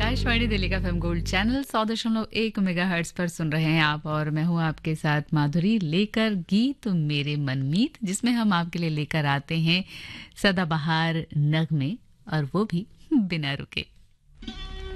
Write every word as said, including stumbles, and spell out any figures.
आकाशवाणी दिल्ली का FM gold channel सौ दशमलव एक मेगाहर्ट्ज पर सुन रहे हैं आप और मैं हूं आपके साथ माधुरी लेकर गीत मेरे मनमीत, जिसमें हम आपके लिए लेकर आते हैं सदाबहार नगमे और वो भी बिना रुके।